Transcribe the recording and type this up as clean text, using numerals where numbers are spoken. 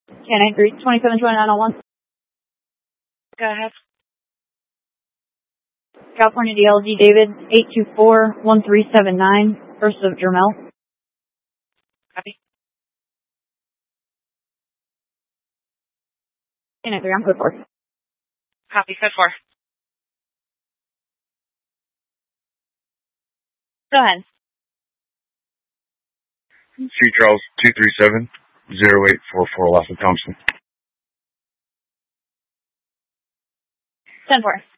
Can I agree? 272901. Go ahead. California DLG David 824-1379. First of Jermel. Copy. Can I agree on code 4? Copy. Code 4. Go ahead. Street Charles 237-0844 Lassa Thompson. 10-4.